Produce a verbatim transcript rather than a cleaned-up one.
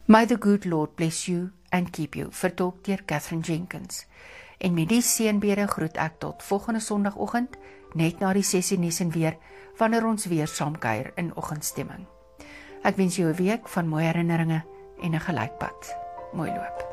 May the good Lord bless you and keep you, vertolk deur Catherine Jenkins. En met die seënbede groet ek tot volgende Sondagoggend, net na die sessie nuus en weer, wanneer ons weer saamkuier in oggendstemming. Ek wens jou 'n week van mooi herinneringe en 'n gelykpad. Mooi loop.